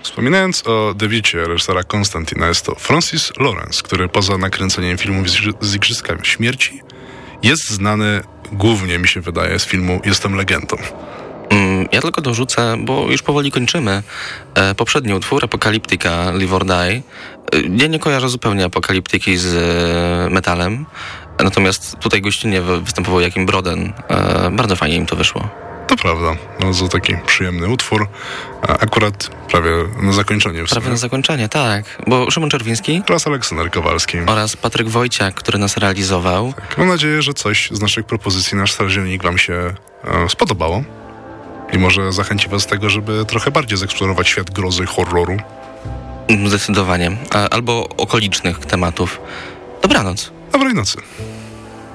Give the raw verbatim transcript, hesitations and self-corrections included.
Wspominając o debiucie reżysera Konstantina, jest to Francis Lawrence, który poza nakręceniem filmów z, z Igrzyskami Śmierci jest znany głównie, mi się wydaje, z filmu Jestem legendą. Ja tylko dorzucę, bo już powoli kończymy. E, poprzedni utwór, Apokaliptyka, Live or Die. E, ja nie kojarzę zupełnie Apokaliptyki z e, metalem, natomiast tutaj gościnnie występował Jakim Broden. E, bardzo fajnie im to wyszło. To prawda, bardzo taki przyjemny utwór. A akurat prawie na zakończenie. W prawie na zakończenie, tak. Bo Szymon Czerwiński oraz Aleksander Kowalski oraz Patryk Wojciak, który nas realizował. Tak, mam nadzieję, że coś z naszych propozycji, nasz strażnik wam się e, spodobało. I może zachęci was do tego, żeby trochę bardziej zeksplorować świat grozy, horroru. Zdecydowanie. A, albo okolicznych tematów. Dobranoc. Dobrej nocy.